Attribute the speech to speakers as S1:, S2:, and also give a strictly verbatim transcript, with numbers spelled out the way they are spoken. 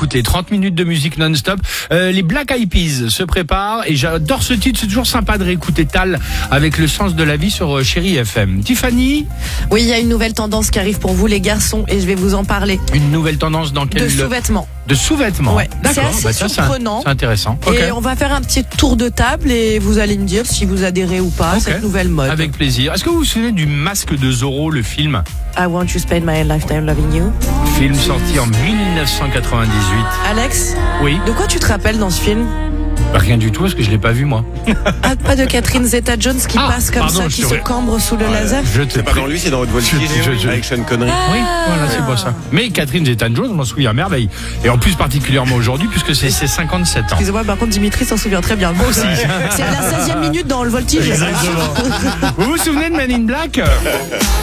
S1: écoutez, trente minutes de musique non-stop. Euh, les Black Eyed Peas se préparent et j'adore ce titre. C'est toujours sympa de réécouter Tal avec le sens de la vie sur Chérie F M. Tiffany?
S2: Oui, il y a une nouvelle tendance qui arrive pour vous les garçons et je vais vous en parler.
S1: Une nouvelle tendance dans quelle...
S2: De sous-vêtements.
S1: De sous-vêtements.
S2: Ouais. C'est
S1: D'accord.
S2: assez
S1: Bah, ça,
S2: surprenant.
S1: C'est intéressant.
S2: Et
S1: Okay.
S2: on va faire un petit tour de table et vous allez me dire si vous adhérez ou pas à
S1: Okay.
S2: cette nouvelle mode.
S1: Avec plaisir. Est-ce que vous vous souvenez du Masque de Zorro, le film?
S2: I want to spend my lifetime loving you.
S1: Film sorti en dix-neuf cent quatre-vingt-dix-huit.
S2: Alex,
S1: Oui.
S2: de quoi tu te rappelles dans ce film?
S1: Bah, rien du tout parce que je l'ai pas vu moi.
S2: Ah, pas de Catherine Zeta-Jones qui
S1: Ah,
S2: passe comme
S1: pardon,
S2: ça,
S1: je
S2: qui
S1: te
S2: se
S1: ré-
S2: cambre sous le laser.
S1: Je te
S3: C'est pas dans lui, c'est dans Haute Voltige
S1: Je- je- je-
S3: avec Sean Connery.
S1: Oui, voilà, c'est pour ça. Mais Catherine Zeta-Jones, je m'en souviens à merveille. Et en plus particulièrement aujourd'hui, puisque c'est ses cinquante-sept ans.
S2: Excusez-moi, par contre, Dimitri s'en souvient très bien. Moi aussi. C'est à la seizième minute dans le voltige.
S1: Exactement. Vous vous souvenez de Men in Black?